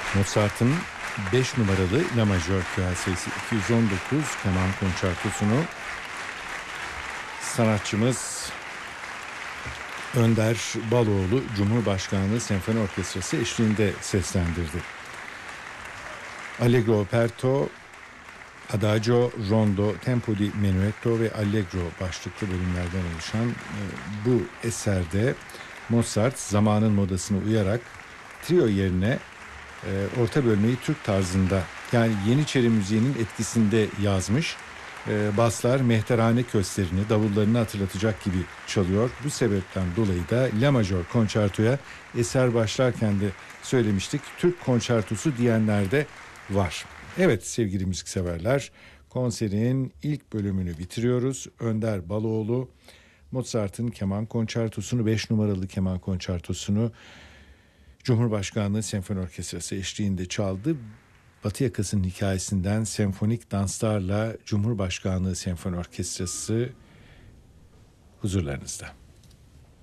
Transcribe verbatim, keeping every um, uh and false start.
Mozart'ın beş numaralı La Majör Piyasesi iki yüz on dokuz keman konçertosunu sanatçımız Önder Baloğlu Cumhurbaşkanlığı Senfoni Orkestrası eşliğinde seslendirdi. Allegro aperto, Adagio, Rondo, Tempo di Menuetto ve Allegro başlıklı bölümlerden oluşan bu eserde Mozart zamanın modasına uyarak trio yerine e, orta bölmeyi Türk tarzında, yani Yeniçeri müziğinin etkisinde yazmış. E, baslar mehterhane köstlerini, davullarını hatırlatacak gibi çalıyor. Bu sebepten dolayı da La Majör konçertoya eser başlarken de söylemiştik, Türk konçertosu diyenler de var. Evet sevgili müzikseverler, konserin ilk bölümünü bitiriyoruz. Önder Baloğlu Mozart'ın keman konçertosunu, beş numaralı keman konçertosunu Cumhurbaşkanlığı Senfoni Orkestrası eşliğinde çaldı. Batı Yakası'nın hikayesinden senfonik danslarla Cumhurbaşkanlığı Senfoni Orkestrası huzurlarınızda.